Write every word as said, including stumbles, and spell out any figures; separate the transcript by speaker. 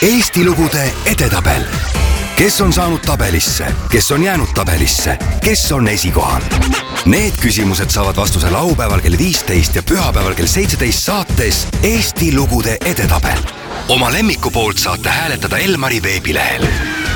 Speaker 1: Eesti lugude edetabel. Kes on saanud tabelisse, kes on jäänud tabelisse, kes on esikohal? Need küsimused saavad vastuse laupäeval kell viisteist ja pühapäeval kell seitseteist saates Eesti lugude edetabel. Oma lemmiku poolt saate hääletada Elmari veebilehel.